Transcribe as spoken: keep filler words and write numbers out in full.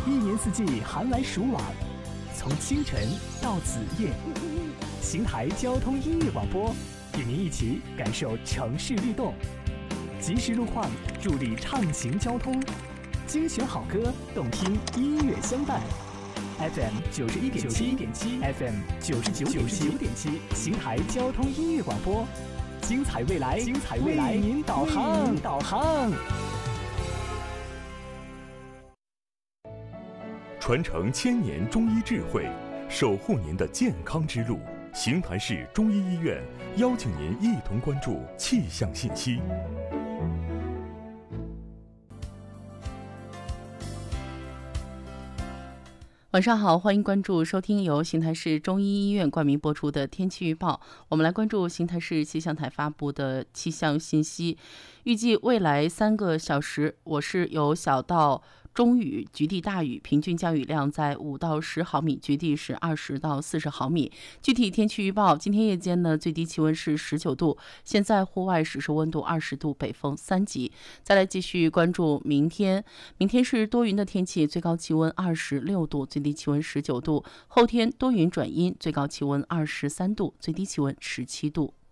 一年四季寒来暑往，从清晨到子夜，邢台交通音乐广播与您一起感受城市律动，及时路况助力畅行交通，精选好歌，动听音乐相伴。F M 九十一点七，F M 九十九点七，邢台交通音乐广播，精彩未来，精彩未来，为您导航，导航。 传承千年中医智慧，守护您的健康之路。邢台市中医医院邀请您一同关注气象信息。 晚上好，欢迎关注收听由邢台市中医医院冠名播出的天气预报。我们来关注邢台市气象台发布的气象信息。预计未来三个小时，我市有小到中雨，局地大雨，平均降雨量在五到十毫米，局地是二十到四十毫米。具体天气预报：今天夜间呢，最低气温是十九度，现在户外实时温度二十度，北风三级。再来继续关注明天，明天是多云的天气，最高气温二十六度，最低气温十九度。后天多云转阴，最高气温二十三度，最低气温十七度。